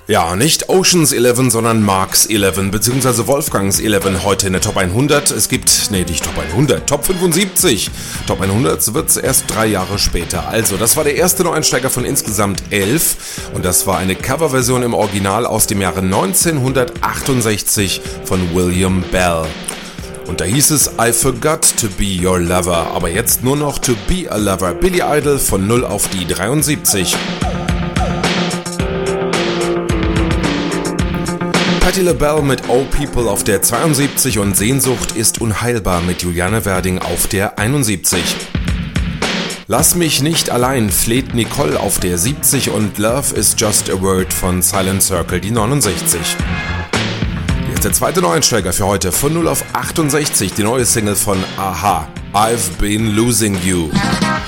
Ja, nicht Ocean's 11, sondern Mark's 11, beziehungsweise Wolfgang's 11 heute in der Top 100. Top 75. Top 100 wird's erst 3 Jahre später. Also, das war der erste Neueinsteiger von insgesamt 11 und das war eine Coverversion im Original aus dem Jahre 1968 von William Bell. Und da hieß es I Forgot to Be Your Lover, aber jetzt nur noch To Be a Lover. Billy Idol von 0 auf die 73. Patti LaBelle mit Oh People auf der 72 und Sehnsucht ist unheilbar mit Juliane Werding auf der 71. Lass mich nicht allein fleht Nicole auf der 70 und Love is Just a Word von Silent Circle die 69. Hier ist der zweite Neueinsteiger für heute von 0 auf 68, die neue Single von a-ha, I've Been Losing You.